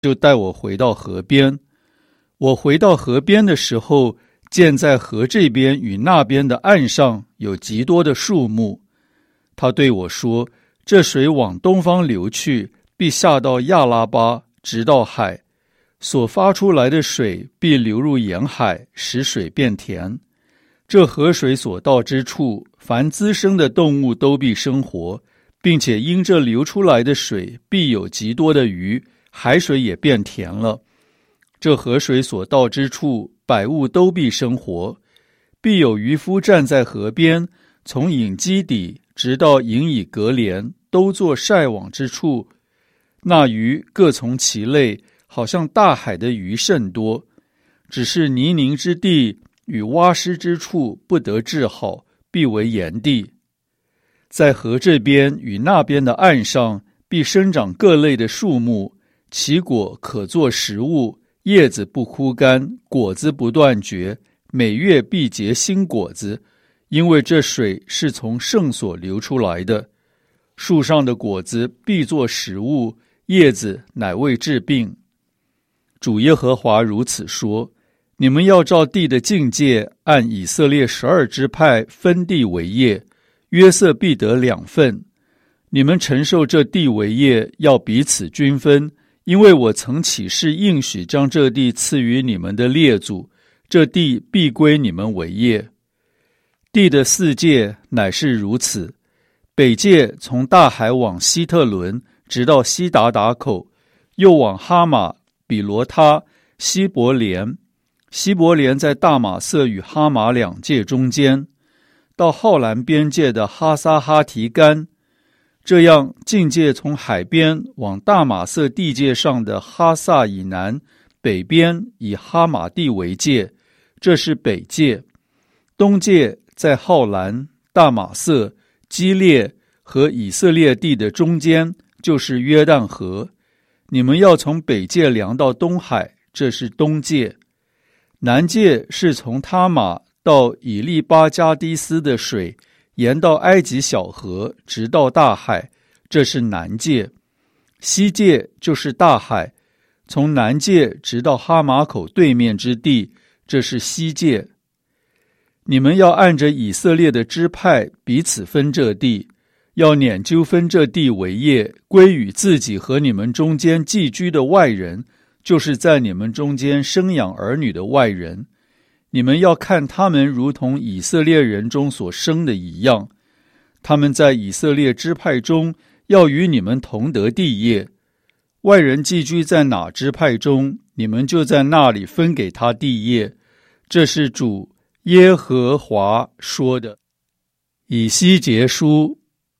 就带我回到河边。我回到河边的时候，见在河这边与那边的岸上有极多的树木。他对我说，这水往东方流去，必下到亚拉巴，直到海，所发出来的水必流入沿海，使水变甜。这河水所到之处，凡滋生的动物都必生活，并且因这流出来的水必有极多的鱼，海水也变甜了。这河水所到之处，百物都必生活，必有渔夫站在河边，从隐基底直到隐以格连，都做晒网之处。那鱼各从其类，好像大海的鱼甚多，只是泥泞之地与洼湿之处不得治好，必为盐地。在河这边与那边的岸上，必生长各类的树木，其果可作食物，叶子不枯干，果子不断绝，每月必结新果子，因为这水是从圣所流出来的。树上的果子必作食物，叶子乃为治病。主耶和华如此说，你们要照地的境界，按以色列12支派分地为业，约瑟必得2份。你们承受这地为业，要彼此均分，因为我曾起誓应许将这地赐予你们的列祖，这地必归你们为业。地的4界乃是如此：北界从大海往希特伦，直到西达达口，又往哈马、比罗他、希伯莲。希伯莲在大马色与哈马2界中间，到浩兰边界的哈撒哈提干。这样境界从海边往大马色地界上的哈萨以南，北边以哈马地为界，这是北界。东界在浩兰、大马色、基列和以色列地的中间，就是约旦河。你们要从北界量到东海，这是东界。南界是从他玛到以利巴加迪斯的水，沿到埃及小河，直到大海，这是南界。西界就是大海，从南界直到哈马口对面之地，这是西界。你们要按着以色列的支派彼此分这地，要拈阄分这地为业，归与自己和你们中间寄居的外人，就是在你们中间生养儿女的外人。你们要看他们如同以色列人中所生的一样，他们在以色列支派中要与你们同得地业。外人寄居在哪支派中，你们就在那里分给他地业。这是主耶和华说的。以西结书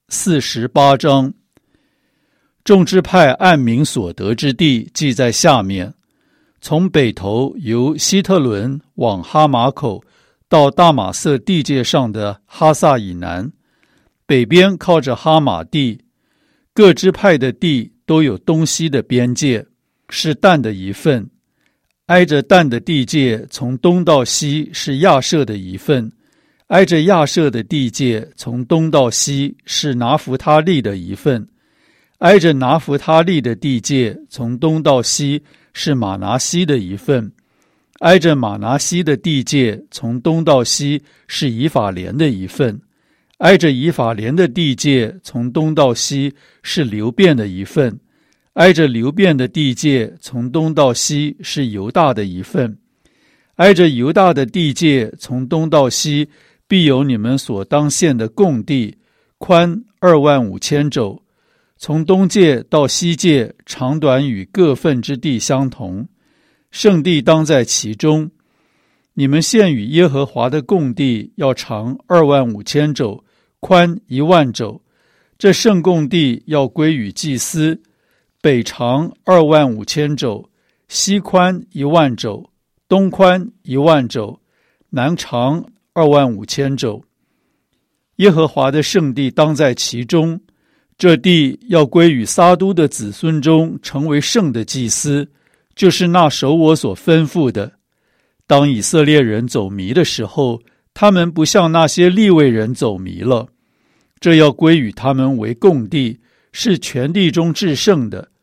48章。众支派按名所得之地记在下面：从北头由希特伦往哈马口，到大马色地界上的哈萨以南，北边靠着哈马地。各支派的地都有东西的边界，是但的一份。挨着但的地界，从东到西是亚设的一份；挨着亚设的地界，从东到西是拿弗他利的一份；挨着拿弗他利的地界，从东到西是马拿西的一份；挨着马拿西的地界，从东到西是以法莲的一份；挨着以法莲的地界，从东到西是流便的一份；挨着流便的地界，从东到西是犹大的一份；挨着犹大的地界，从东到西必有你们所当献的供地，宽25000肘。从东界到西界，长短与各份之地相同，圣地当在其中。你们献与耶和华的供地要长25000肘，宽10000肘。这圣供地要归于祭司，北长25000肘，西宽10000肘，东宽10000肘，南长25000肘。耶和华的圣地当在其中，这地要归于撒都的子孙中，成为圣的祭司，就是那守我所吩咐的。当以色列人走迷的时候，他们不像那些利未人走迷了，这要归于他们为供地，是全地中至圣的。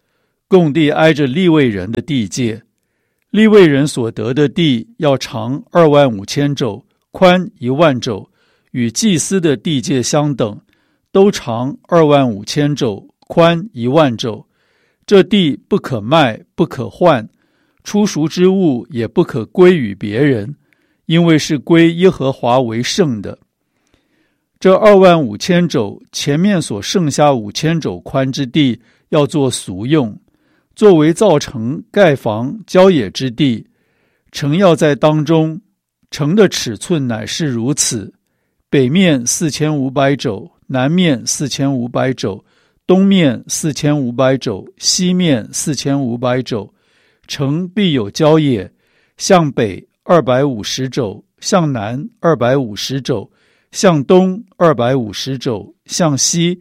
供地挨着利未人的地界，利未人所得的地要长25000肘，宽1万肘，与祭司的地界相等，都长25000肘，宽1万肘。这地不可卖，不可换，出赎之物也不可归与别人，因为是归耶和华为圣的。这25000肘前面所剩下5000肘宽之地，要做俗用，作为造城、盖房、郊野之地。城要在当中，城的尺寸乃是如此：北面4500肘，南面4500肘，东面4500肘，西面4500肘。城必有郊野，向北250肘，向南250肘，向东250肘，向西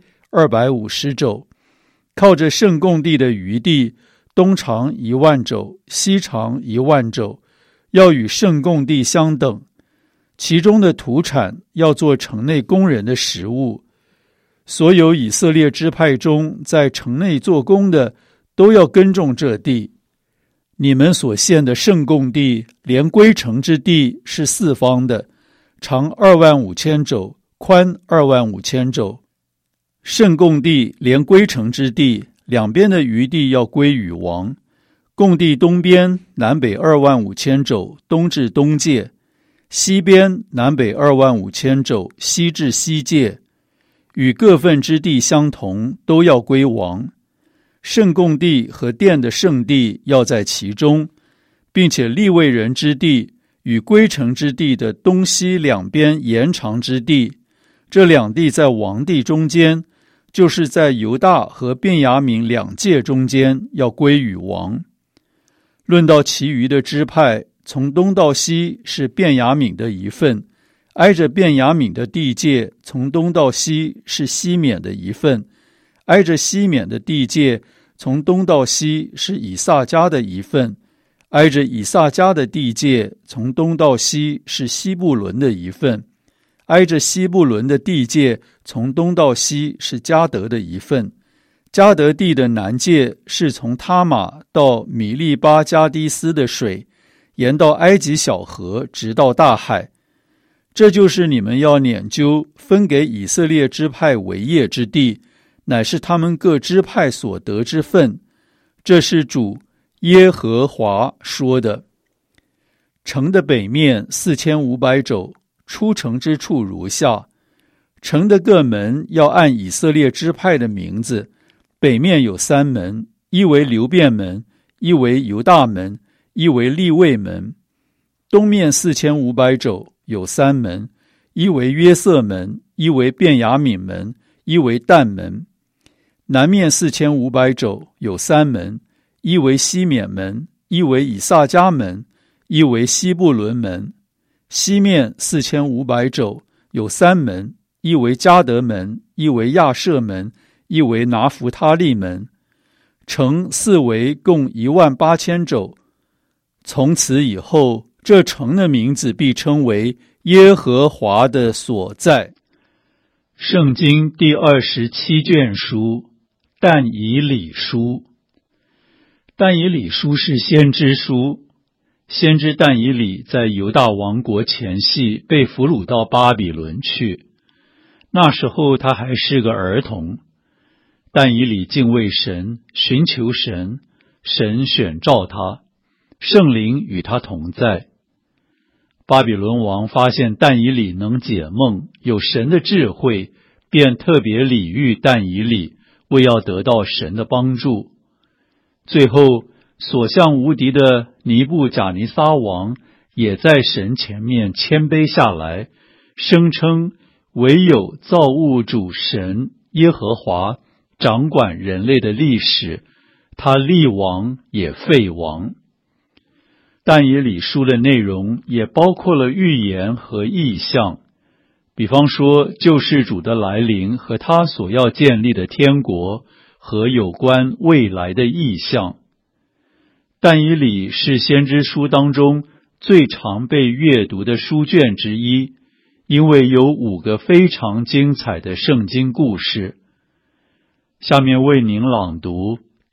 250肘。靠着圣供地的余地，东长1万肘，西长1万肘，要与圣供地相等。其中的土产要做城内工人的食物。所有以色列支派中在城内做工的，都要耕种这地。你们所献的圣供地，连归城之地是四方的，长25000肘，宽25000肘。圣供地连归城之地，两边的余地要归与王。供地东边南北25000肘，东至东界；西边南北25000肘，西至西界。与各份之地相同，都要归王。圣供地和殿的圣地要在其中，并且利未人之地与归城之地的东西两边延长之地，这两地在王地中间，就是在犹大和便雅悯两界中间，要归与王。论到其余的支派，从东到西是便雅悯的一份，挨着便雅悯的地界，从东到西是西缅的一份，挨着西缅的地界，从东到西是以萨迦的一份，挨着以萨迦的地界，从东到西是西布伦的一份，挨着西布伦的地界，从东到西是迦得的一份。迦得地的南界是从他玛到米利巴加迪斯的水，沿到埃及小河，直到大海。这就是你们要拈阄分给以色列支派为业之地，乃是他们各支派所得之分。这是主耶和华说的。城的北面4500肘，出城之处如下：城的各门要按以色列支派的名字，北面有3门，一为流便门，一为犹大门，一为利未门。东面4500肘，有3门，一为约瑟门，一为便雅悯门，一为但门。南面4500肘，有3门，一为西缅门，一为以萨迦门，一为西布伦门。西面4500肘，有3门，一为迦得门，一为亚设门，一为拿弗他利门。城四围共18000肘。从此以后，这城的名字必称为耶和华的所在。圣经第27卷书，但以理书。但以理书是先知书。先知但以理在犹大王国前夕被俘虏到巴比伦去，那时候他还是个儿童。但以理敬畏神，寻求神，神选召他，圣灵与他同在。巴比伦王发现但以理能解梦，有神的智慧，便特别礼遇但以理，为要得到神的帮助。最后所向无敌的尼布甲尼撒王也在神前面谦卑下来，声称唯有造物主神耶和华掌管人类的历史，他立王也废王。但以理书的内容也包括了预言和异象，比方说救世主的来临和他所要建立的天国和有关未来的异象。但以理是先知书当中最常被阅读的书卷之一，因为有5个非常精彩的圣经故事。下面为您朗读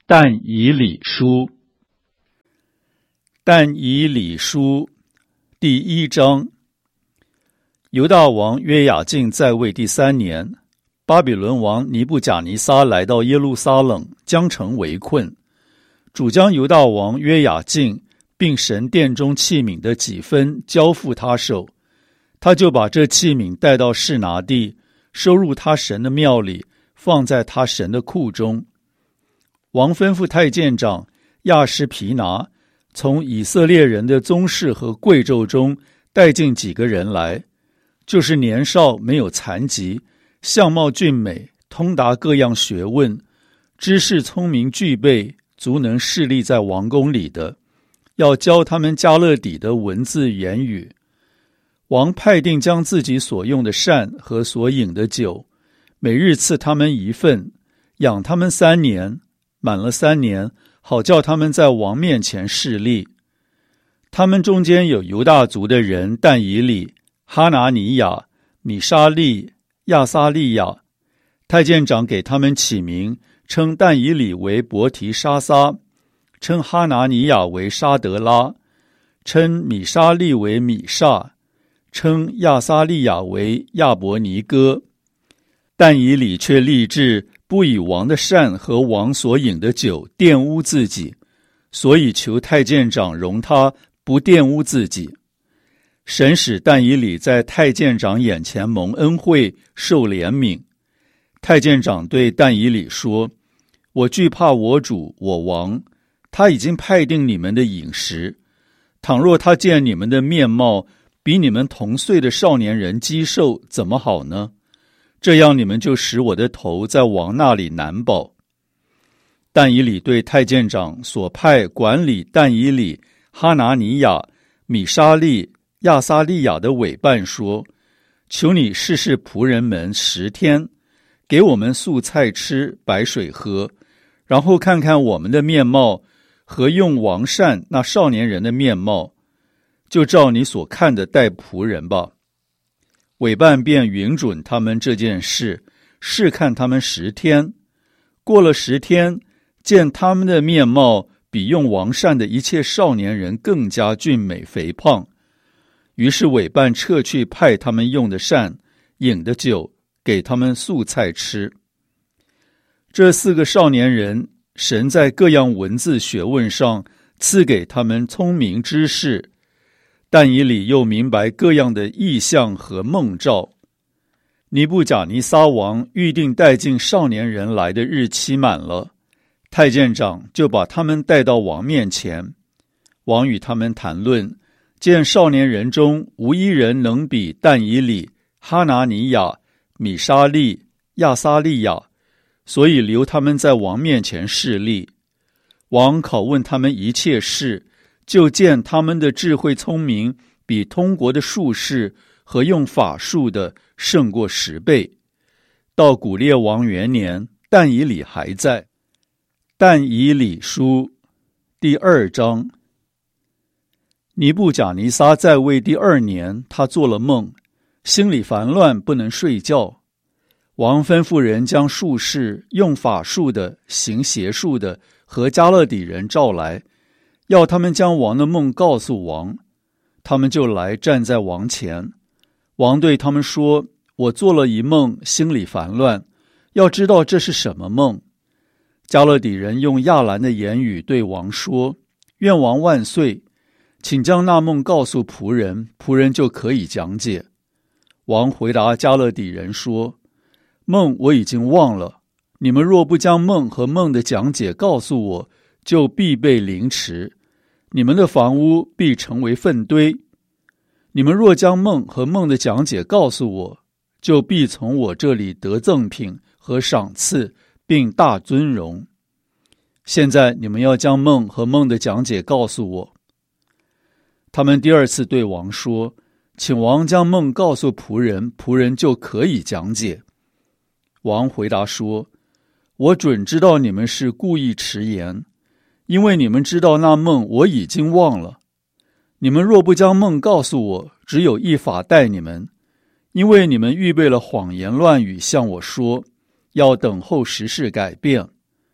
但以理书。但以理书第1章。犹大王约雅敬在位第3年，巴比伦王尼布甲尼撒来到耶路撒冷，将城围困。主将犹大王约雅敬并神殿中器皿的几分交付他手，他就把这器皿带到示拿地，收入他神的庙里，放在他神的库中。王吩咐太监长亚施皮拿从以色列人的宗室和贵胄中带进几个人来，就是年少没有残疾，相貌俊美，通达各样学问，知识聪明具备，足能侍立在王宫里的，要教他们迦勒底的文字言语。王派定将自己所用的膳和所饮的酒，每日赐他们1份，养他们3年，满了3年，好叫他们在王面前侍立。他们中间有犹大族的人但以理、哈拿尼亚、米沙利、亚撒利亚。太监长给他们起名，称但以理为伯提沙撒，称哈拿尼亚为沙德拉，称米沙利为米煞，称亚撒利亚为亚伯尼哥。但以理却立志不以王的膳和王所饮的酒玷污自己，所以求太监长容他不玷污自己。神使但以理在太监长眼前蒙恩惠，受怜悯。太监长对但以理说：我惧怕我主我王，他已经派定你们的饮食。倘若他见你们的面貌比你们同岁的少年人肌瘦，怎么好呢？这样你们就使我的头在王那里难保。但以理对太监长所派管理但以理、哈拿尼亚、米沙利、亚撒利亚的委办说：求你试试仆人们10天，给我们素菜吃，白水喝，然后看看我们的面貌和用王膳那少年人的面貌，就照你所看的待仆人吧。委办便允准他们这件事，试看他们10天。过了10天，见他们的面貌比用王膳的一切少年人更加俊美肥胖，于是委办撤去派他们用的膳、饮的酒，给他们素菜吃。这4个少年人，神在各样文字学问上赐给他们聪明知识，但以理又明白各样的异象和梦兆。尼布甲尼撒王预定带进少年人来的日期满了，太监长就把他们带到王面前。王与他们谈论，见少年人中无一人能比但以理、哈拿尼亚、米沙利、亚撒利亚，所以留他们在王面前侍立。王拷问他们一切事，就见他们的智慧聪明比通国的术士和用法术的胜过10倍。到古列王元年，但以理还在。但以理书第2章。尼布甲尼撒在位第2年，他做了梦，心里烦乱，不能睡觉。王吩咐人将术士、用法术的、行邪术的和迦勒底人召来，要他们将王的梦告诉王。他们就来站在王前。王对他们说：我做了一梦，心里烦乱，要知道这是什么梦。迦勒底人用亚兰的言语对王说：愿王万岁，请将那梦告诉仆人，仆人就可以讲解。王回答迦勒底人说：梦我已经忘了，你们若不将梦和梦的讲解告诉我，就必被凌迟，你们的房屋必成为粪堆。你们若将梦和梦的讲解告诉我，就必从我这里得赠品和赏赐，并大尊荣。现在你们要将梦和梦的讲解告诉我。他们第2次对王说：请王将梦告诉仆人，仆人就可以讲解。王回答说：我准知道你们是故意迟延，因为你们知道那梦我已经忘了。你们若不将梦告诉我，只有一法待你们，因为你们预备了谎言乱语向我说，要等候时事改变。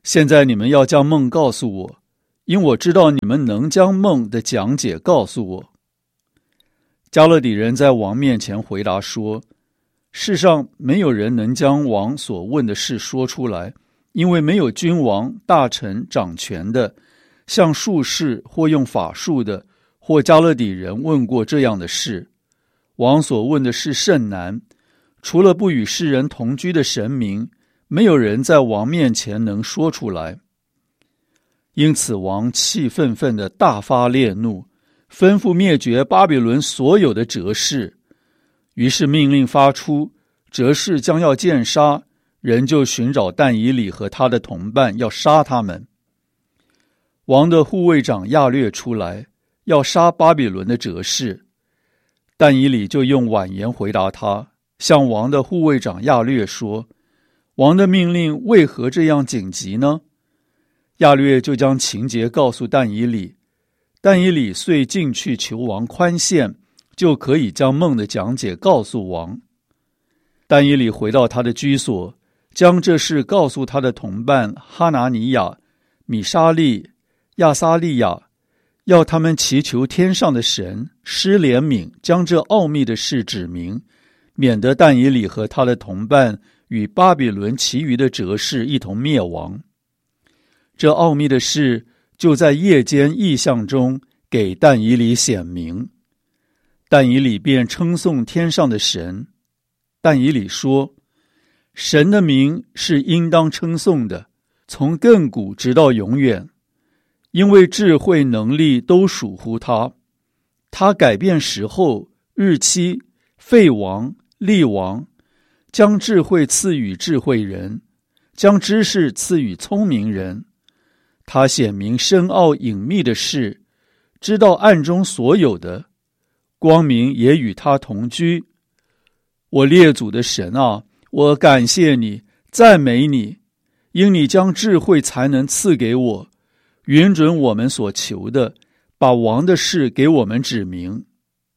现在你们要将梦告诉我，因我知道你们能将梦的讲解告诉我。加勒底人在王面前回答说，世上没有人能将王所问的事说出来，因为没有君王、大臣掌权的，像术士或用法术的，或加勒底人问过这样的事。王所问的事甚难，除了不与世人同居的神明，没有人在王面前能说出来。因此王气愤愤地大发烈怒，吩咐灭绝巴比伦所有的哲士。于是命令发出，哲士将要见杀，人就寻找但以理和他的同伴，要杀他们。王的护卫长亚略出来，要杀巴比伦的哲士。但以理就用婉言回答他，向王的护卫长亚略说，王的命令为何这样紧急呢？亚略就将情节告诉但以理，但以理遂进去求王宽限，就可以将梦的讲解告诉王。但以理回到他的居所，将这事告诉他的同伴哈拿尼亚、米沙利、亚撒利亚，要他们祈求天上的神施怜悯，将这奥秘的事指明，免得但以理和他的同伴与巴比伦其余的哲士一同灭亡。这奥秘的事就在夜间异象中给但以理显明。但以理便称颂天上的神。但以理说，神的名是应当称颂的，从亘古直到永远，因为智慧能力都属乎他。他改变时候、日期、废王、立王，将智慧赐予智慧人，将知识赐予聪明人。他显明深奥隐秘的事，知道暗中所有的，光明也与他同居。我列祖的神啊，我感谢你，赞美你，因你将智慧才能赐给我，允准我们所求的，把王的事给我们指明。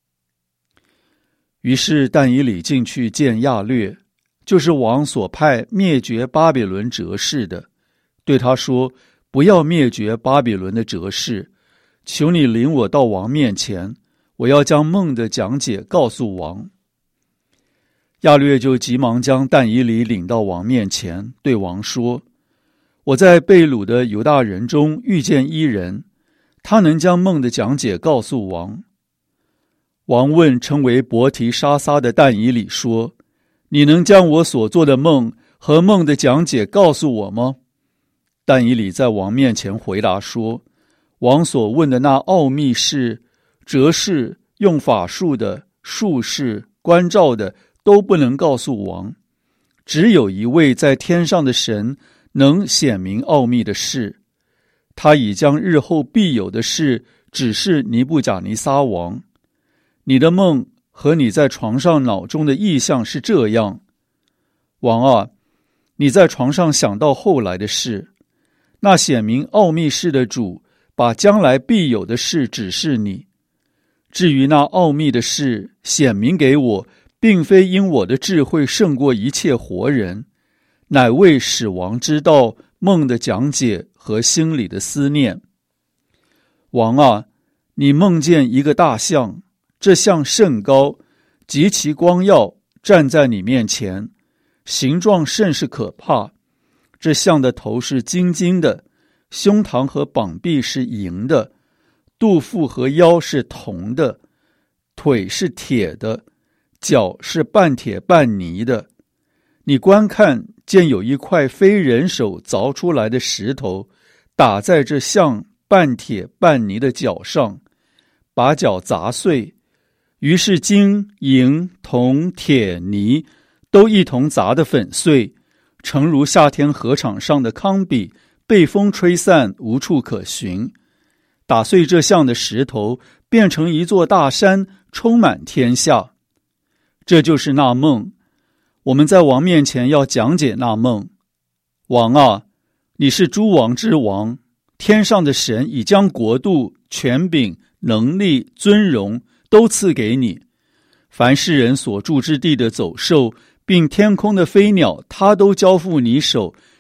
于是但以理进去见亚略，就是王所派灭绝巴比伦哲士的，对他说，不要灭绝巴比伦的哲士，求你领我到王面前，我要将梦的讲解告诉王。亚略就急忙将但以理领到王面前，对王说，我在被掳的犹大人中遇见一人，他能将梦的讲解告诉王。王问称为伯提沙撒的但以理说，你能将我所做的梦和梦的讲解告诉我吗？但以理在王面前回答说，王所问的那奥秘事，哲士、用法术的、术士、观照的，都不能告诉王，只有一位在天上的神能显明奥秘的事。他已将日后必有的事指示尼布甲尼撒王。你的梦和你在床上脑中的意象是这样。王啊，你在床上想到后来的事，那显明奥秘事的主把将来必有的事指示你。至于那奥秘的事显明给我，并非因我的智慧胜过一切活人，乃为使王知道梦的讲解和心里的思念。王啊，你梦见一个大象，这象甚高，极其光耀，站在你面前，形状甚是可怕。这象的头是金金的，胸膛和膀臂是银的，肚腹和腰是铜的，腿是铁的，脚是半铁半泥的。你观看，见有一块非人手凿出来的石头，打在这象半铁半泥的脚上，把脚砸碎。于是金、银、铜、铁、泥都一同砸得粉碎，诚如夏天河场上的糠秕，被风吹散，无处可寻。打碎这象的石头，变成一座大山，充满天下。这就是那梦，我们在王面前要讲解那梦。王啊，你是诸王之王，天上的神已将国度、权柄、能力、尊荣都赐给你。凡世人所住之地的走兽，并天空的飞鸟，他都交付你手，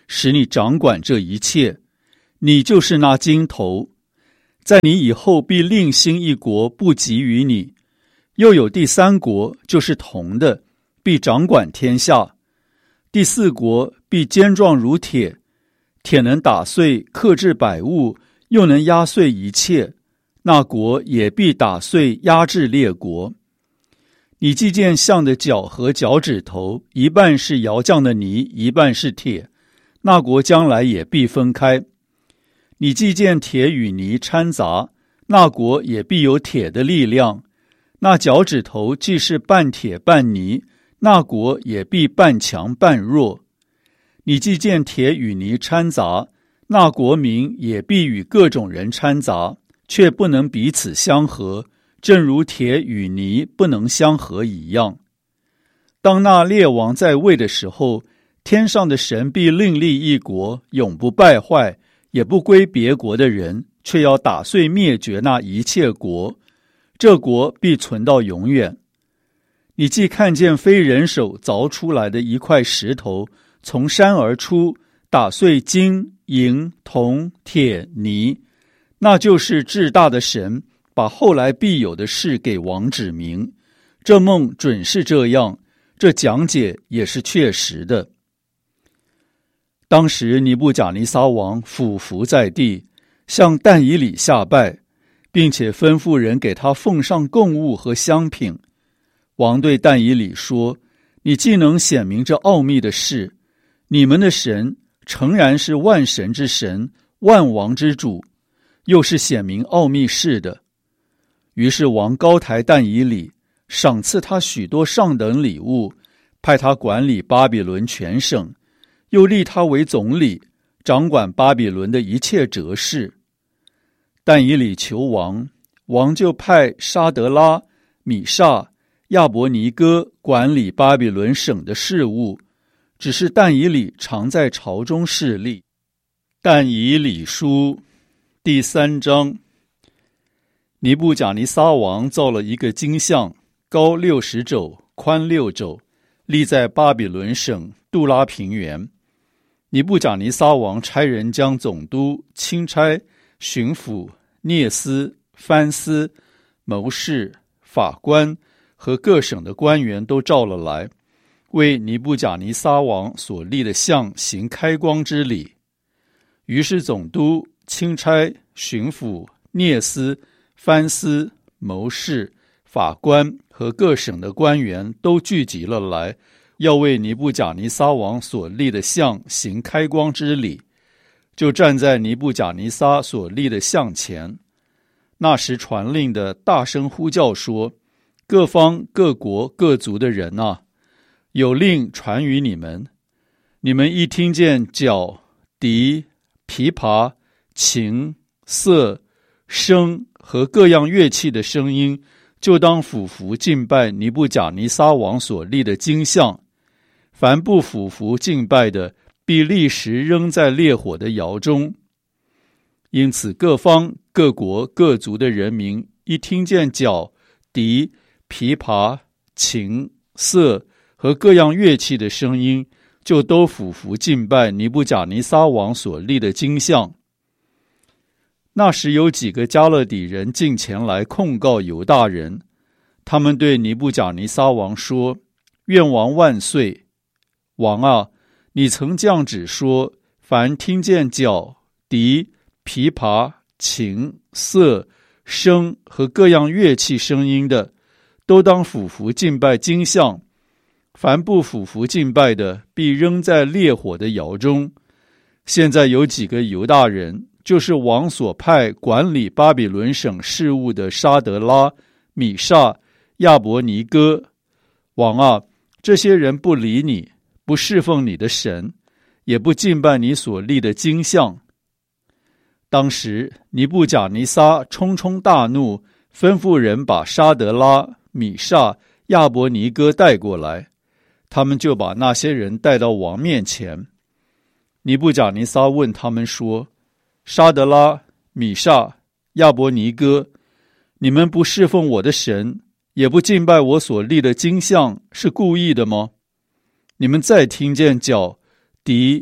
使你掌管这一切。你就是那金头，在你以后必另兴一国，不及于你。又有第三国，就是铜的，必掌管天下。第四国必坚壮如铁，铁能打碎克制百物，又能压碎一切。那国也必打碎压制列国。你既见象的脚和脚趾头，一半是窑匠的泥，一半是铁，那国将来也必分开。你既见铁与泥掺杂，那国也必有铁的力量。那脚趾头既是半铁半泥，那国也必半强半弱。你既见铁与泥掺杂，那国民也必与各种人掺杂，却不能彼此相合，正如铁与泥不能相合一样。当那列王在位的时候，天上的神必另立一国，永不败坏，也不归别国的人，却要打碎灭绝那一切国，这国必存到永远。你既看见非人手凿出来的一块石头从山而出，打碎金银铜铁泥，那就是至大的神把后来必有的事给王指明。这梦准是这样，这讲解也是确实的。当时尼布甲尼撒王俯伏在地，向但以理下拜，并且吩咐人给他奉上供物和香品。王对但以理说：你既能显明这奥秘的事，你们的神诚然是万神之神，万王之主，又是显明奥秘事的。于是王高抬但以理，赏赐他许多上等礼物，派他管理巴比伦全省，又立他为总理，掌管巴比伦的一切哲事。但以理求王，王就派沙得拉、米煞、亚伯尼哥管理巴比伦省的事务，只是但以理常在朝中侍立。但以理书第3章。尼布甲尼撒王造了一个金像，高60肘，宽6肘，立在巴比伦省杜拉平原。尼布甲尼撒王差人将总督、钦差、巡抚、聂司、藩司、谋士、法官和各省的官员都召了来，为尼布甲尼撒王所立的像行开光之礼。于是总督、钦差、巡抚、聂司、藩司、谋士、法官和各省的官员都聚集了来，要为尼布甲尼撒王所立的像行开光之礼，就站在尼布甲尼撒所立的像前。那时传令的大声呼叫说：各方各国各族的人啊，有令传于你们，你们一听见角、笛、琵琶、琴、瑟、笙和各样乐器的声音，就当俯伏敬拜尼布甲尼撒王所立的金像。凡不俯伏敬拜的，必立时扔在烈火的窑中。因此各方各国各族的人民一听见角、笛、琵琶、琴、瑟和各样乐器的声音，就都俯伏敬拜尼布甲尼撒王所立的金像。那时有几个加勒底人进前来控告犹大人，他们对尼布甲尼撒王说：愿王万岁！王啊，你曾降旨说，凡听见角、笛、琵琶、琴、瑟、笙和各样乐器声音的，都当俯伏敬拜金像。凡不俯伏敬拜的，必扔在烈火的窑中。现在有几个犹大人，就是王所派管理巴比伦省事务的沙得拉、米煞、亚伯尼哥。王啊，这些人不理你，不侍奉你的神，也不敬拜你所立的金像。当时尼布甲尼撒冲冲大怒，吩咐人把沙得拉、米煞、亚伯尼哥带过来，他们就把那些人带到王面前。尼布甲尼撒问他们说：沙得拉、米煞、亚伯尼哥，你们不侍奉我的神，也不敬拜我所立的金像，是故意的吗？你们再听见角、笛、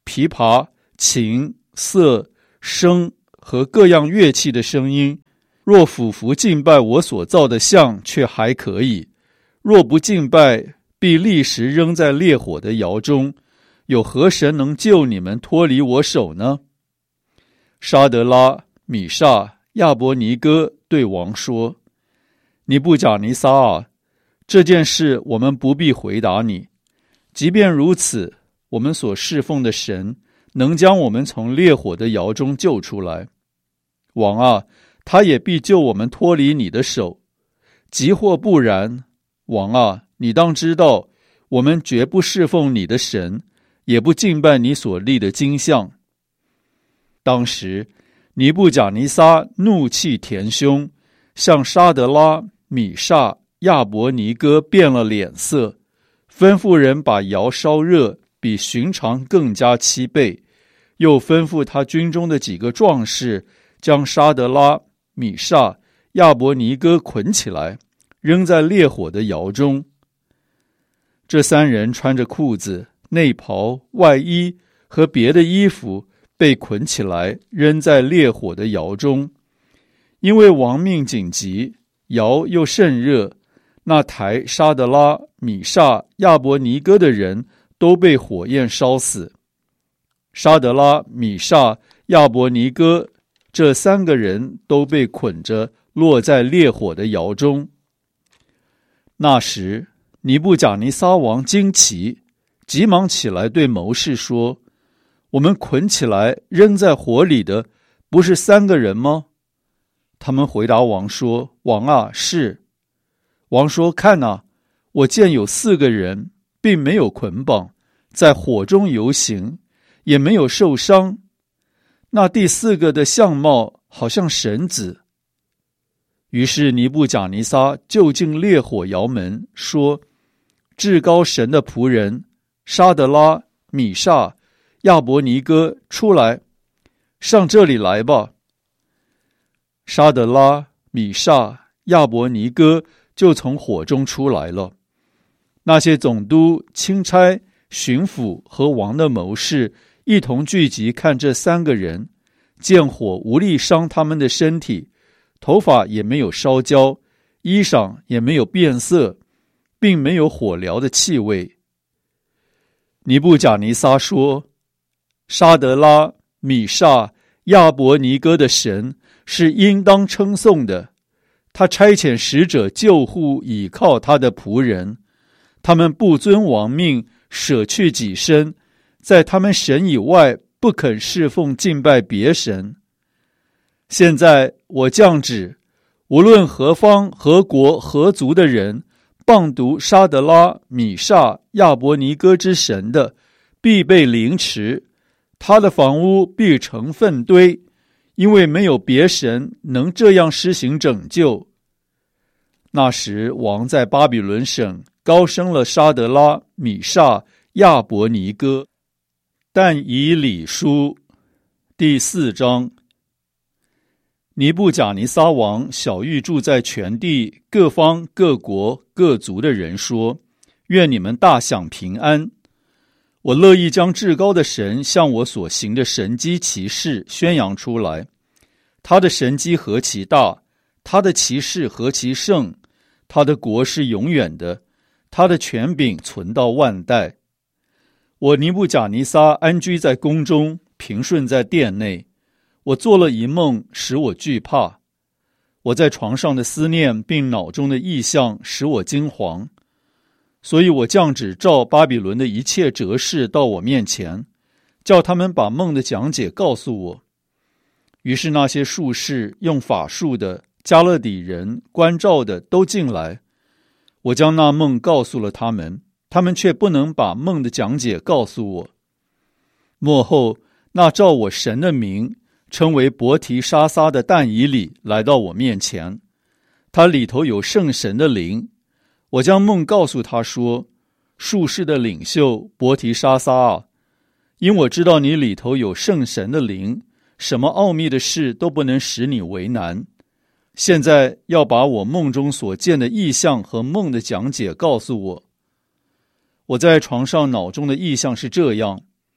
琵琶、琴、瑟、笙和各样乐器的声音，若俯伏敬拜我所造的像，却还可以；若不敬拜，必立时扔在烈火的窑中。有何神能救你们脱离我手呢？沙德拉、米煞、亚伯尼哥对王说：尼布甲尼撒啊，这件事我们不必回答你。即便如此，我们所侍奉的神能将我们从烈火的窑中救出来。王啊，他也必救我们脱离你的手。即或不然，王啊，你当知道，我们绝不侍奉你的神，也不敬拜你所立的金像。当时尼布甲尼撒怒气填胸，向沙德拉、米煞、亚伯尼哥变了脸色，吩咐人把窑烧热，比寻常更加7倍，又吩咐他军中的几个壮士将沙德拉、米煞、亚伯尼哥捆起来，扔在烈火的窑中。这3人穿着裤子、内袍、外衣和别的衣服，被捆起来扔在烈火的窑中。因为王命紧急，窑又甚热，那抬沙德拉、米煞、亚伯尼哥的人都被火焰烧死。沙德拉、米煞、亚伯尼哥这3个人都被捆着落在烈火的窑中。那时尼布甲尼撒王惊奇，急忙起来对谋士说：我们捆起来扔在火里的不是3个人吗？他们回答王说：王啊，是。王说：看啊，我见有4个人，并没有捆绑，在火中游行，也没有受伤。那第4个的相貌好像神子。于是尼布甲尼撒就近烈火窑门，说：至高神的仆人沙德拉、米煞、亚伯尼哥，出来，上这里来吧。沙德拉、米煞、亚伯尼哥就从火中出来了。那些总督、钦差、巡抚和王的谋士一同聚集看这3个人，见火无力伤他们的身体，头发也没有烧焦，衣裳也没有变色，并没有火燎的气味。尼布甲尼撒说：沙德拉、米煞、亚伯尼哥的神是应当称颂的，他差遣使者救护倚靠他的仆人，他们不遵王命，舍去己身，在他们神以外不肯侍奉敬拜别神。现在我降旨，无论何方何国何族的人谤读沙德拉、米煞、亚伯尼哥之神的，必被凌迟，他的房屋必成粪堆，因为没有别神能这样施行拯救。那时王在巴比伦省高升了沙德拉、米煞、亚伯尼哥。但以理书第4章。尼布甲尼撒王晓谕住在全地各方各国各族的人说：愿你们大享平安。我乐意将至高的神向我所行的神迹奇事宣扬出来。他的神迹何其大，他的奇事何其盛，他的国是永远的，他的权柄存到万代。我尼布甲尼撒安居在宫中，平顺在殿内。我做了一梦，使我惧怕。我在床上的思念并脑中的意象使我惊惶。所以我降旨召巴比伦的一切哲士到我面前，叫他们把梦的讲解告诉我。于是那些术士、用法术的、加勒底人、关照的都进来。我将那梦告诉了他们，他们却不能把梦的讲解告诉我。末后，那照我神的名称为伯提沙撒的但以理来到我面前，他里头有圣神的灵。我将梦告诉他说：术士的领袖伯提沙撒啊，因我知道你里头有圣神的灵，什么奥秘的事都不能使你为难。现在要把我梦中所见的异象和梦的讲解告诉我。我在床上脑中的异象是这样：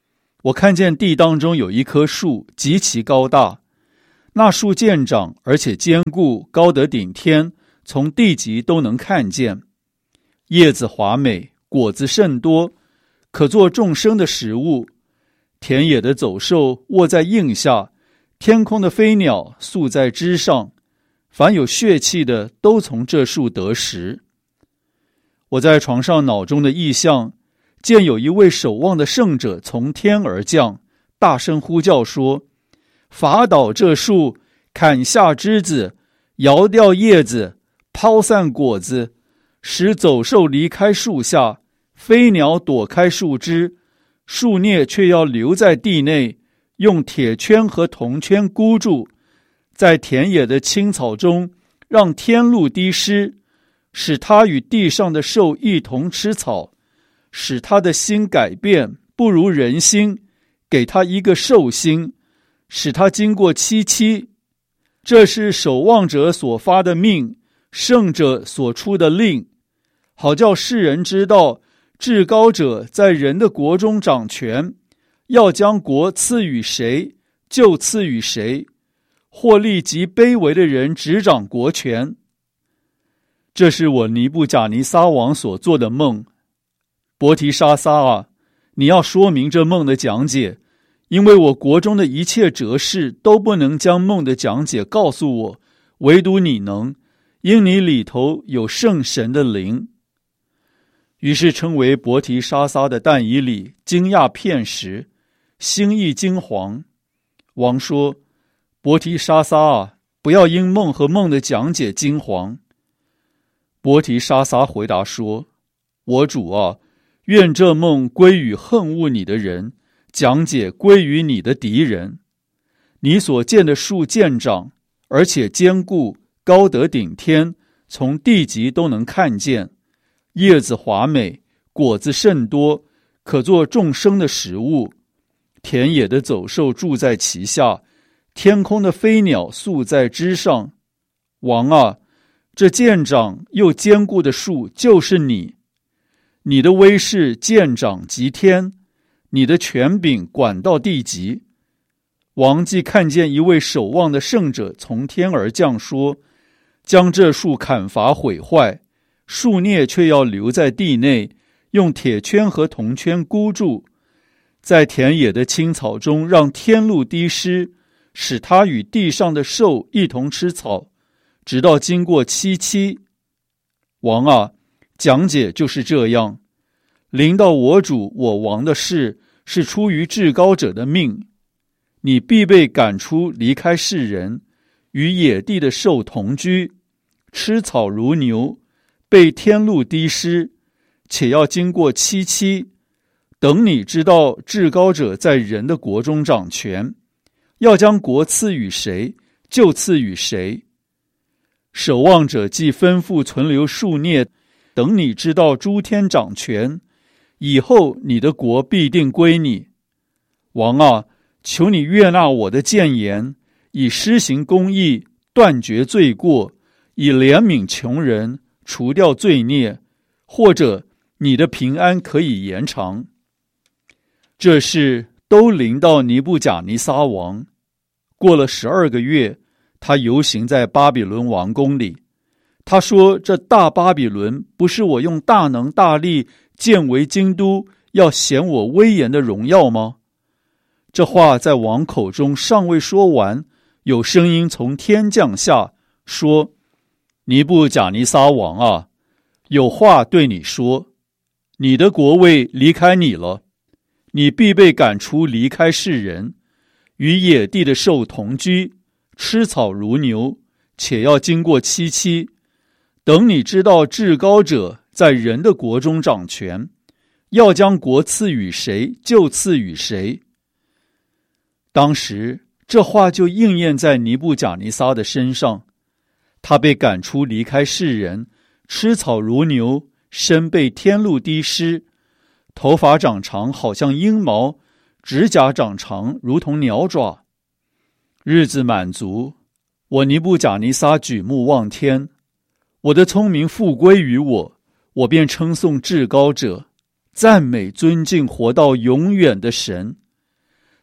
我看见地当中有一棵树，极其高大，那树健长，而且坚固，高得顶天，从地极都能看见。叶子华美，果子甚多，可做众生的食物。田野的走兽卧在荫下，天空的飞鸟宿在枝上，凡有血气的都从这树得食。我在床上脑中的意象，见有一位守望的圣者从天而降，大声呼叫说：伐倒这树，砍下枝子，摇掉叶子，抛散果子，使走兽离开树下，飞鸟躲开树枝，树孽却要留在地内，用铁圈和铜圈箍住，在田野的青草中，让天露滴湿，使他与地上的兽一同吃草，使他的心改变，不如人心，给他一个兽心，使他经过七七。这是守望者所发的命，圣者所出的令，好叫世人知道，至高者在人的国中掌权，要将国赐予谁，就赐予谁，或立极卑微的人执掌国权。这是我尼布甲尼撒王所做的梦。伯提沙撒啊，你要说明这梦的讲解，因为我国中的一切哲士都不能将梦的讲解告诉我，唯独你能，因你里头有圣神的灵。于是称为伯提沙撒的但以理惊讶片时，心意惊惶。王说：伯提沙撒啊，不要因梦和梦的讲解惊惶。伯提沙撒回答说：我主啊，愿这梦归于恨恶你的人，讲解归于你的敌人。你所见的树健长，而且坚固，高得顶天，从地极都能看见，叶子华美，果子甚多，可做众生的食物。田野的走兽住在其下，天空的飞鸟宿在枝上。王啊，这健长又坚固的树就是你，你的威势健长及天，你的权柄管到地极。王既看见一位守望的圣者从天而降，说：将这树砍伐毁坏，树孽却要留在地内，用铁圈和铜圈箍住，在田野的青草中让天露滴湿，使他与地上的兽一同吃草，直到经过七七。王啊，讲解就是这样。临到我主我王的事，是出于至高者的命。你必被赶出，离开世人，与野地的兽同居，吃草如牛，被天露滴湿，且要经过七七。等你知道至高者在人的国中掌权，要将国赐予谁，就赐予谁。守望者既吩咐存留数孽，等你知道诸天掌权，以后你的国必定归你。王啊，求你悦纳我的谏言，以施行公义，断绝罪过，以怜悯穷人，除掉罪孽，或者你的平安可以延长。这事都临到尼布甲尼撒王。过了12个月，他游行在巴比伦王宫里。他说：这大巴比伦不是我用大能大力建为京都，要显我威严的荣耀吗？这话在王口中尚未说完，有声音从天降下，说：尼布甲尼撒王啊，有话对你说，你的国位离开你了，你必被赶出，离开世人，与野地的兽同居，吃草如牛，且要经过七七。等你知道至高者在人的国中掌权，要将国赐予谁，就赐予谁。当时这话就应验在尼布甲尼撒的身上，他被赶出，离开世人，吃草如牛，身被天露滴湿，头发长长好像鹰毛，指甲长长如同鸟爪。日子满足，我尼布甲尼撒举目望天，我的聪明复归于我，我便称颂至高者，赞美尊敬活到永远的神。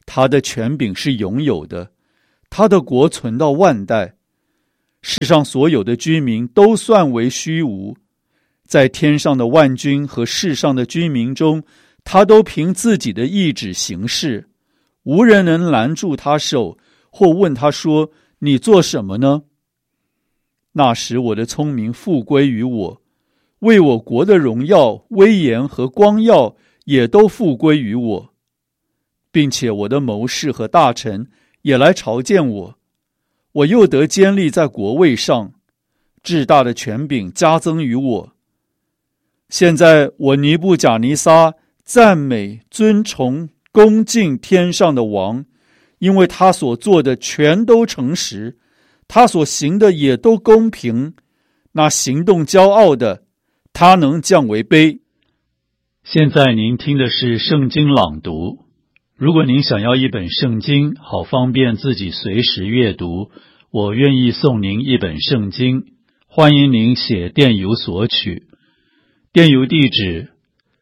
他的权柄是永有的，他的国存到万代。世上所有的居民都算为虚无，在天上的万军和世上的居民中，他都凭自己的意志行事，无人能拦住他手，或问他说：你做什么呢？那时我的聪明复归于我，为我国的荣耀、威严和光耀也都复归于我，并且我的谋士和大臣也来朝见我。我又得坚立在国位上，至大的权柄加增于我。现在我尼布甲尼撒赞美、尊崇、恭敬天上的王，因为他所做的全都诚实，他所行的也都公平。那行动骄傲的，他能降为卑。现在您听的是圣经朗读。如果您想要一本圣经，好方便自己随时阅读，我愿意送您一本圣经，欢迎您写电邮索取。电邮地址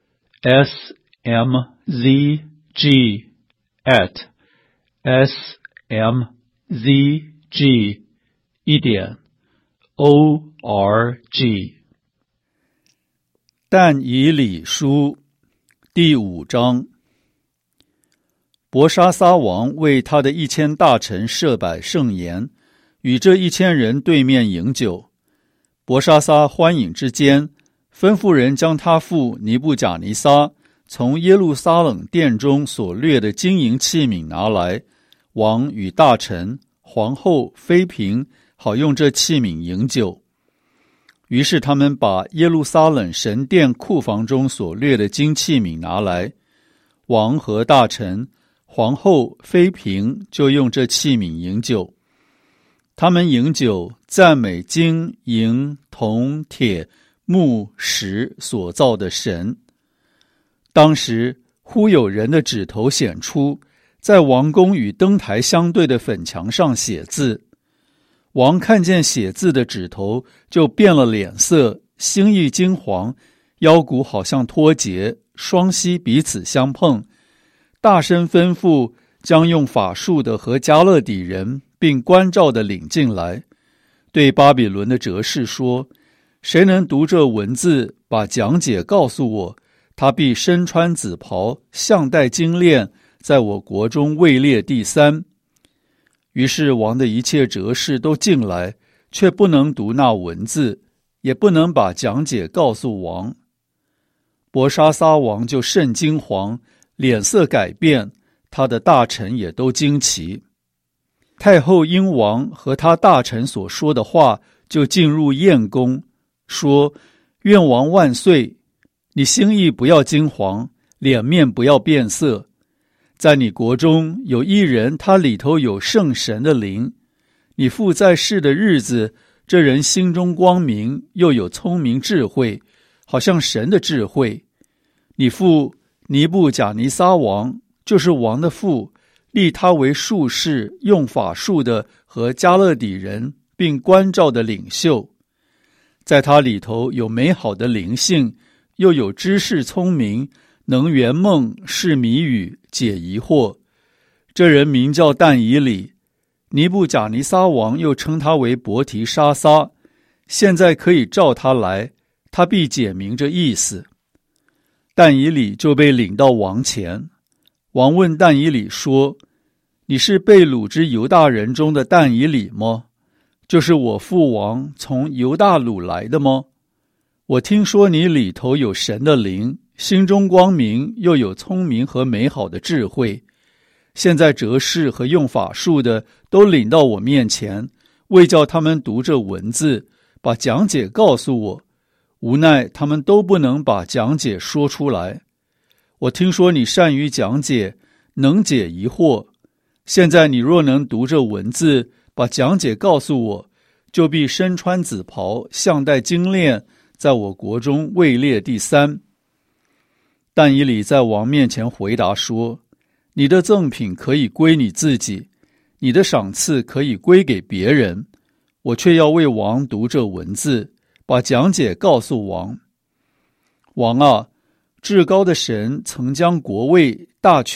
smzg@smzg.org。 但以理书第5章。伯沙撒王为他的1000大臣设摆盛筵，与这1000人对面饮酒。伯沙撒欢饮之间，吩咐人将他父尼布甲尼撒从耶路撒冷殿中所掠的金银器皿拿来，王与大臣、皇后、妃嫔好用这器皿饮酒。于是他们把耶路撒冷神殿库房中所掠的金器皿拿来，王和大臣、皇后、妃嫔就用这器皿饮酒。他们饮酒，赞美金、银、铜、铁、木、石所造的神。当时忽有人的指头显出，在王宫与灯台相对的粉墙上写字。王看见写字的指头，就变了脸色，心意惊惶，腰骨好像脱节，双膝彼此相碰，大声吩咐将用法术的和加勒底人并关照的领进来，对巴比伦的哲士说：谁能读这文字，把讲解告诉我，他必身穿紫袍，项戴金链，在我国中位列第3。于是王的一切哲士都进来，却不能读那文字，也不能把讲解告诉王。伯沙撒王就甚惊惶，脸色改变，他的大臣也都惊奇。太后因王和他大臣所说的话，就进入宴宫，说：愿王万岁！你心意不要惊惶，脸面不要变色。在你国中有一人，他里头有圣神的灵。你父在世的日子，这人心中光明，又有聪明智慧，好像神的智慧。你父尼布甲尼撒王，就是王的父，立他为术士，用法术的和加勒底人，并关照的领袖。在他里头有美好的灵性，又有知识聪明，能圆梦，释谜语，解疑惑。这人名叫但以理，尼布甲尼撒王又称他为伯提沙撒。现在可以召他来，他必解明这意思。但以理就被领到王前。王问但以理说：你是被掳之犹大人中的但以理吗？就是我父王从犹大掳来的吗？我听说你里头有神的灵，心中光明，又有聪明和美好的智慧。现在哲士和用法术的都领到我面前，为叫他们读这文字，把讲解告诉我。无奈他们都不能把讲解说出来。我听说你善于讲解，能解疑惑。现在你若能读这文字，把讲解告诉我，就必身穿紫袍，项戴金链，在我国中位列第3。但以理在王面前回答说：你的赠品可以归你自己，你的赏赐可以归给别人，我却要为王读这文字，把讲解告诉王。王啊，至高的神曾将国位、大权、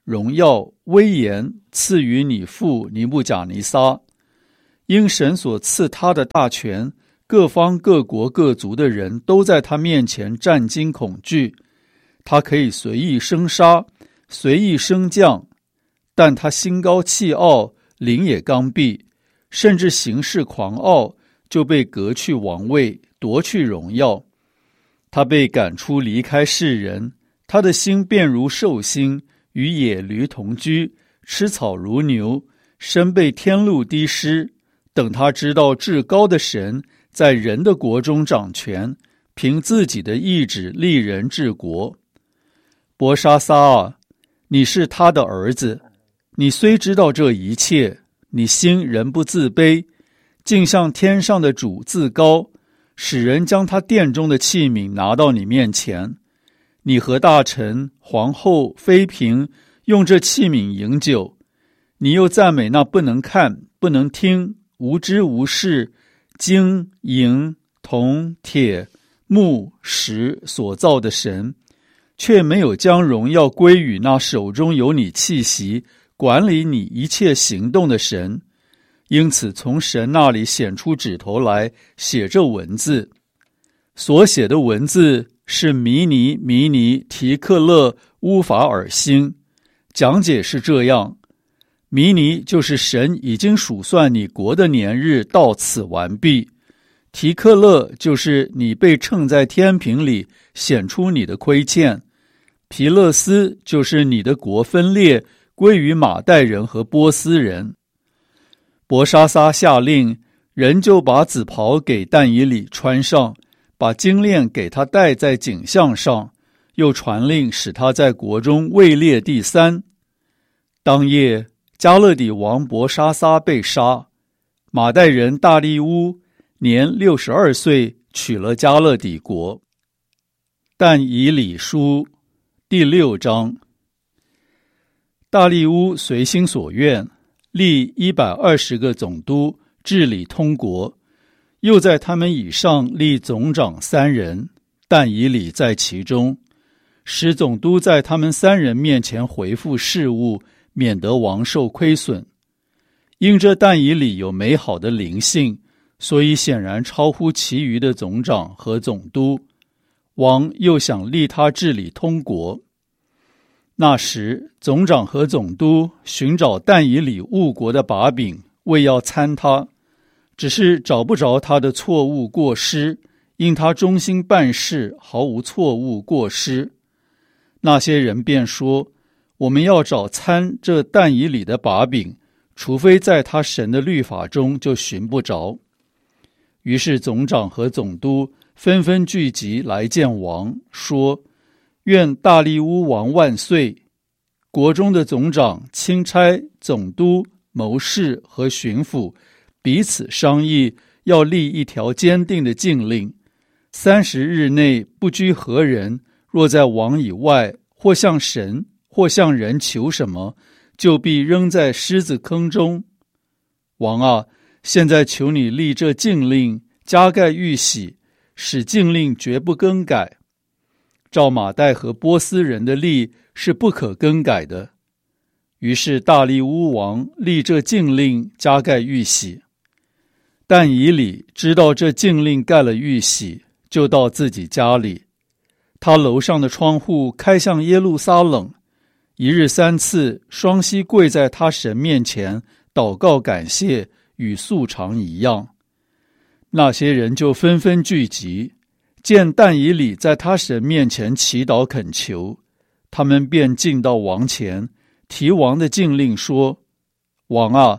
荣耀、威严赐予你父尼布甲尼撒。因神所赐他的大权，各方各国各族的人都在他面前战惊恐惧。他可以随意生杀，随意升降，但他心高气傲，灵也刚愎，甚至行事狂傲，就被革去王位，夺去荣耀。他被赶出离开世人，他的心便如兽心，与野驴同居，吃草如牛，身被天露滴湿。等他知道至高的神在人的国中掌权，凭自己的意志立人治国。伯沙撒啊，你是他的儿子，你虽知道这一切，你心仍不自卑，竟向天上的主自高，使人将他殿中的器皿拿到你面前。你和大臣、皇后、妃嫔用这器皿饮酒，你又赞美那不能看、不能听、无知无识、金、银、铜、铁、木、石所造的神，却没有将荣耀归于那手中有你气息、管理你一切行动的神。因此从神那里显出指头来，写着文字。所写的文字是弥尼、弥尼、提克勒、乌法尔星。讲解是这样：弥尼就是神已经数算你国的年日到此完毕；提克勒就是你被称在天平里，显出你的亏欠；皮勒斯就是你的国分裂，归于马代人和波斯人。伯沙撒下令，人就把紫袍给但以理穿上，把金链给他戴在颈项上，又传令使他在国中位列第三。当夜，加勒底王伯沙撒被杀，马代人大利乌年62岁，取了加勒底国。但以理书第6章。大利乌随心所愿，立120个总督，治理通国，又在他们以上立总长3人，但以理在其中，使总督在他们3人面前回复事务，免得王受亏损。因这但以理有美好的灵性，所以显然超乎其余的总长和总督。王又想立他治理通国。那时总长和总督寻找但以理误国的把柄，为要参他，只是找不着他的错误过失，因他忠心办事，毫无错误过失。那些人便说，我们要找参这但以理的把柄，除非在他神的律法中，就寻不着。于是总长和总督纷纷聚集来见王，说，愿大利乌王万岁！国中的总长、钦差、总督、谋士和巡抚彼此商议，要立一条坚定的禁令：30日内不拘何人，若在王以外，或向神，或向人求什么，就必扔在狮子坑中。王啊，现在求你立这禁令，加盖玉玺，使禁令绝不更改。照马代和波斯人的例是不可更改的。于是大利乌王立这禁令，加盖玉玺。但以理知道这禁令盖了玉玺，就到自己家里。他楼上的窗户开向耶路撒冷，一日3次双膝跪在他神面前，祷告感谢，与素常一样。那些人就纷纷聚集，见但以理在他神面前祈祷恳求，他们便进到王前，提王的禁令说，王啊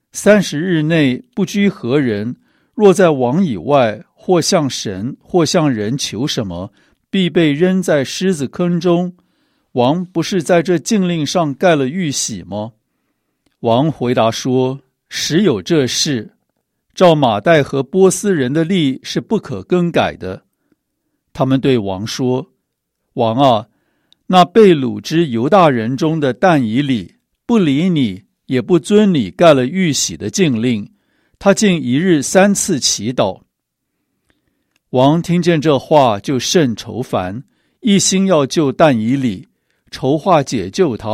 ，30日内不拘何人，若在王以外，或向神，或向人求什么，必被扔在狮子坑中。王不是在这禁令上盖了玉玺吗？王回答说，实有这事，照马代和波斯人的例是不可更改的。他们对王说，王啊，那被掳之犹大人中的但以理不理你，也不遵你盖了玉玺的禁令，他竟一日3次祈祷。王听见这话，就甚愁烦，一心要救但以理，筹划解救他，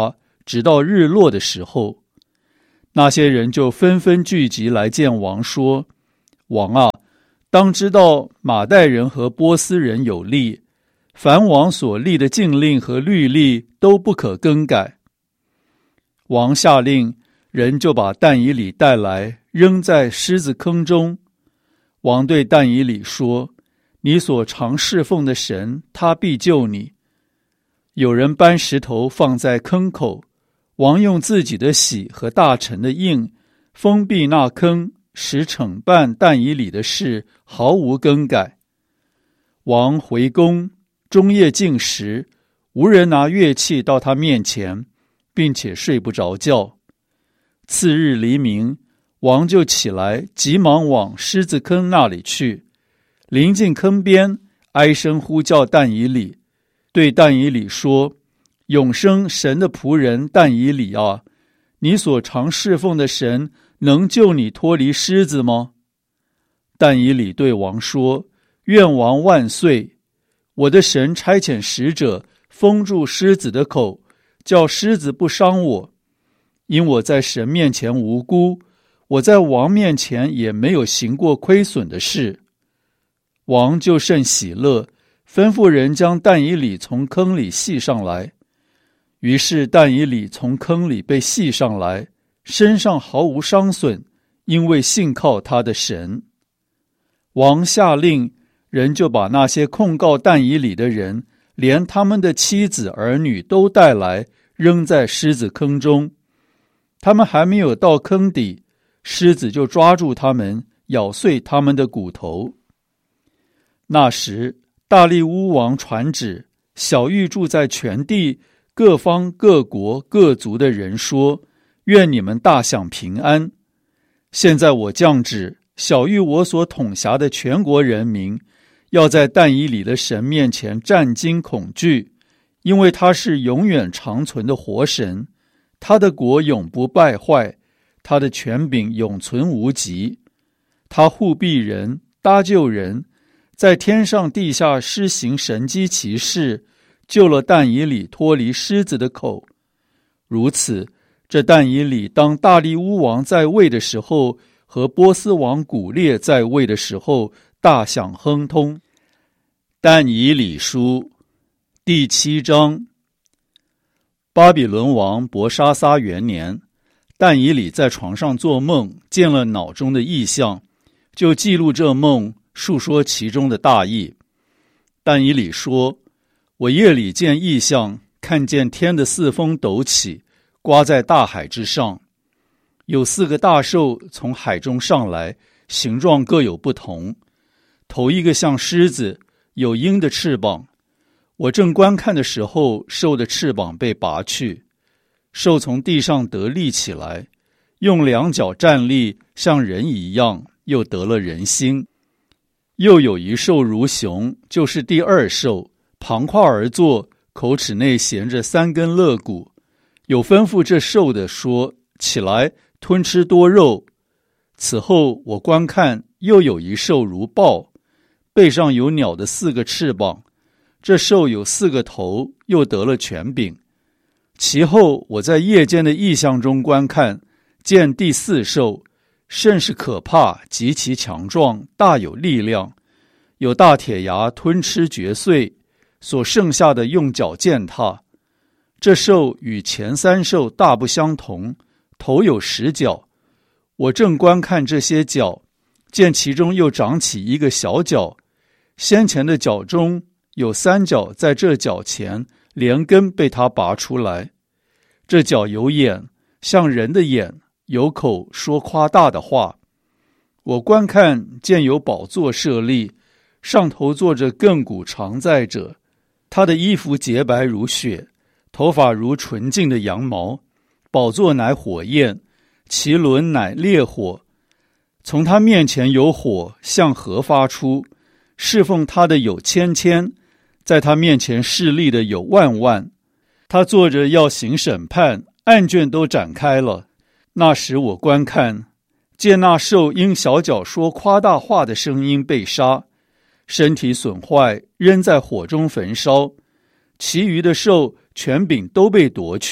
直到日落的时候。那些人就纷纷聚集来见王，说：王啊，当知道马代人和波斯人有例，凡王所立的禁令和律例都不可更改。王下令，人就把但以理带来，扔在狮子坑中。王对但以理说：你所常侍奉的神，他必救你。有人搬石头放在坑口，王用自己的玺和大臣的印封闭那坑，使惩办但以理的事毫无更改。王回宫，终夜禁食，无人拿乐器到他面前，并且睡不着觉。次日黎明，王就起来，急忙往狮子坑那里去。临近坑边，哀声呼叫但以理，对但以理说：永生神的仆人但以理啊，你所常侍奉的神能救你脱离狮子吗？但以理对王说：愿王万岁！我的神差遣使者封住狮子的口，叫狮子不伤我。因我在神面前无辜，我在王面前也没有行过亏损的事。王就甚喜乐，吩咐人将但以理从坑里系上来。于是但以理从坑里被系上来，身上毫无伤损，因为信靠他的神。王下令，人就把那些控告但以理的人，连他们的妻子儿女都带来，扔在狮子坑中。他们还没有到坑底，狮子就抓住他们，咬碎他们的骨头。那时大利乌王传旨，晓谕住在全地各方各国各族的人说：愿你们大享平安。现在我降旨，晓谕我所统辖的全国人民，要在但以理的神面前战惊恐惧，因为他是永远长存的活神，他的国永不败坏，他的权柄永存无极。他护庇人，搭救人，在天上地下施行神迹奇事，救了但以理脱离狮子的口。如此，这但以理当大利乌王在位的时候，和波斯王古列在位的时候，大享亨通。但以理书第7章。巴比伦王伯沙撒元年，但以理在床上做梦，见了脑中的异象，就记录这梦，述说其中的大意。但以理说：我夜里见异象，看见天的四风陡起，刮在大海之上，有4个大兽从海中上来，形状各有不同。头一个像狮子，有鹰的翅膀。我正观看的时候，兽的翅膀被拔去，兽从地上得立起来，用2脚站立，像人一样，又得了人心。又有一兽如熊，就是第2兽，旁跨而坐，口齿内衔着3根肋骨。有吩咐这兽的说：起来，吞吃多肉。此后我观看，又有一兽如豹，背上有鸟的4个翅膀，这兽有4个头，又得了权柄。其后我在夜间的异象中观看，见第4兽，甚是可怕，极其强壮，大有力量，有大铁牙吞吃嚼碎，所剩下的用脚践踏。这兽与前3兽大不相同，头有10角。我正观看这些角，见其中又长起一个小角，先前的角中有3角在这角前，连根被它拔出来。这角有眼，像人的眼，有口，说夸大的话。我观看，见有宝座设立，上头坐着亘古常在者，他的衣服洁白如雪，头发如纯净的羊毛。宝座乃火焰，其轮乃烈火。从他面前有火向河发出，侍奉他的有千千，在他面前侍立的有万万。他坐着要行审判，案卷都展开了。那时我观看，见那兽因小脚说夸大话的声音被杀，身体损坏，扔在火中焚烧。其余的兽权柄都被夺去，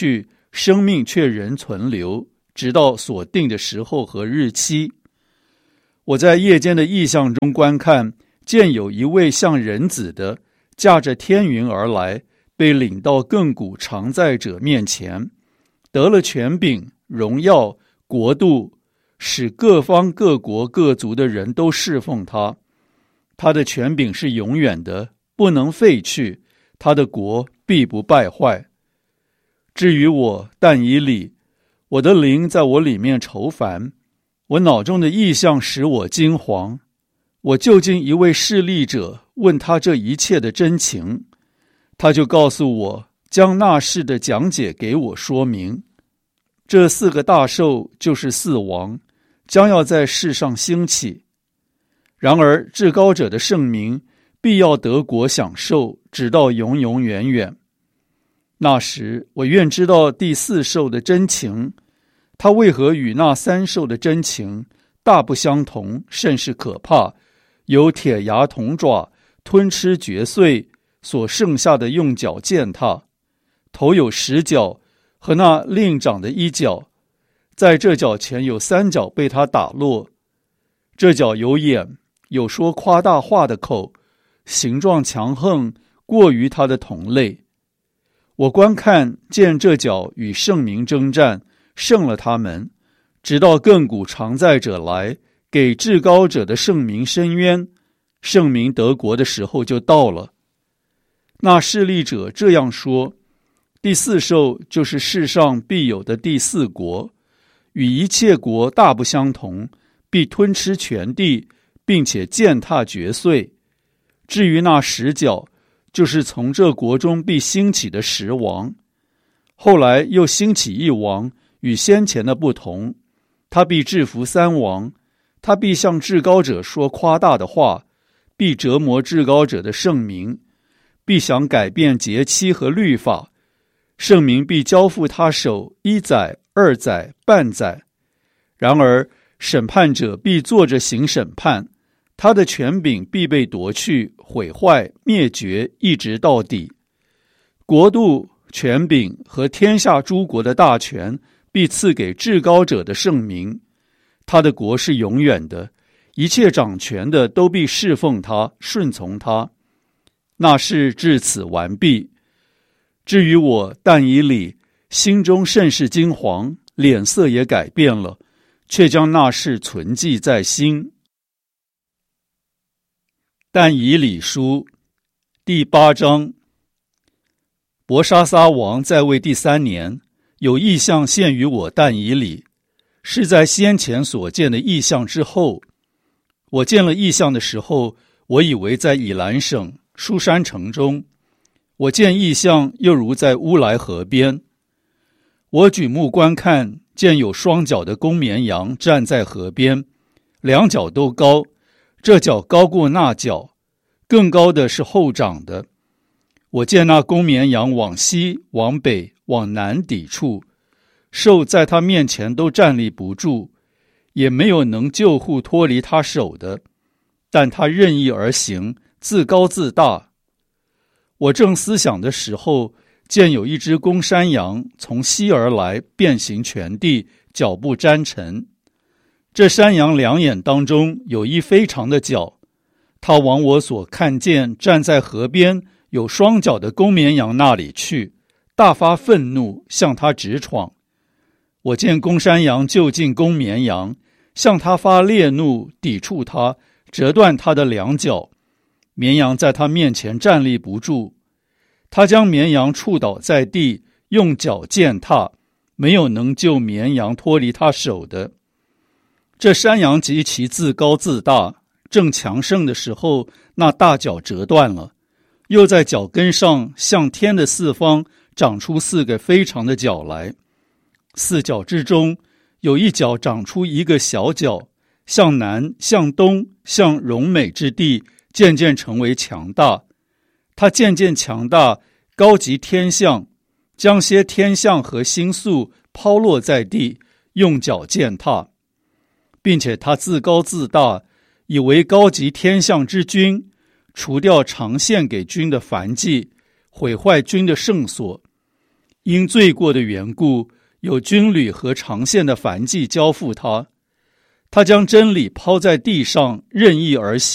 生命却仍存留，直到所定的时候和日期。我在夜间的异象中观看，见有一位像人子的，驾着天云而来，被领到亘古常在者面前，得了权柄、荣耀、国度，使各方各国各族的人都侍奉他。他的权柄是永远的，不能废去，他的国必不败坏。至于我但以理，我的灵在我里面愁烦，我脑中的意象使我惊惶。我就近一位侍立者，问他这一切的真情，他就告诉我，将那事的讲解给我说明。这4个大兽就是4王，将要在世上兴起。然而至高者的圣名必要得国享受，直到永永远远。那时我愿知道第4兽的真情，它为何与那3兽的真情大不相同，甚是可怕，有铁牙铜爪，吞吃嚼碎，所剩下的用脚践踏，头有10角，和那另长的1角，在这角前有3角被他打落。这角有眼，有说夸大话的口，形状强横，过于他的同类。我观看见这角与圣民征战，胜了他们，直到亘古常在者来，给至高者的圣民伸冤，圣民得国的时候就到了。那侍立者这样说，第4兽就是世上必有的第4国，与一切国大不相同，必吞吃全地，并且践踏嚼碎。至于那10角，就是从这国中必兴起的10王。后来又兴起1王，与先前的不同，他必制服3王，他必向至高者说夸大的话，必折磨至高者的圣民，必想改变节期和律法，圣民必交付他手1载、2载、半载。然而审判者必坐着行审判，他的权柄必被夺去、毁坏、灭绝，一直到底。国度、权柄和天下诸国的大权必赐给至高者的圣民，他的国是永远的，一切掌权的都必侍奉他、顺从他。那事至此完毕。至于我但以理，心中甚是惊惶，脸色也改变了，却将那事存记在心。但以理书第8章。伯沙撒王在位第3年，有异象现于我但以理，是在先前所见的异象之后。我见了异象的时候，我以为在以兰省书珊城中，我见异象又如在乌来河边。我举目观看，见有双脚的公绵羊站在河边，2脚都高，这脚高过那脚，更高的是后长的。我见那公绵羊往西、往北、往南抵触，兽在他面前都站立不住，也没有能救护脱离他手的，但他任意而行，自高自大。我正思想的时候，见有一只公山羊从西而来，遍行全地，脚步沾尘。这山羊2眼当中有一非常的角，它往我所看见站在河边有双脚的公绵羊那里去，大发愤怒，向他直闯。我见公山羊就近公绵羊，向他发烈怒，抵触他，折断他的2脚。绵羊在他面前站立不住，他将绵羊触倒在地，用脚践踏，没有能救绵羊脱离他手的。这山羊极其自高自大，正强盛的时候，那大脚折断了，又在脚跟上向天的4方长出4个非常的角来。4角之中有一角长出一个小角，向南、向东、向荣美之地，渐渐成为强大。它渐渐强大，高及天象，将些天象和星宿抛落在地，用脚践踏，并且他自高自大，以为高级天象之君，除掉常献给君的燔祭，毁坏君的圣所， 因罪过的缘故，有军旅和长线的燔祭交付他，他将真理抛在地上，任意而行。